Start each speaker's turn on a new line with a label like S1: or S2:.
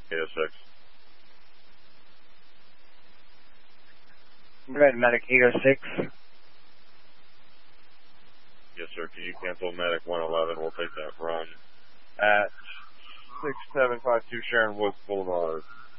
S1: 806.
S2: Red Medic 806.
S1: Yes, sir. Can you cancel Medic 111? We'll take that run at 6752 Sharon Woods Boulevard.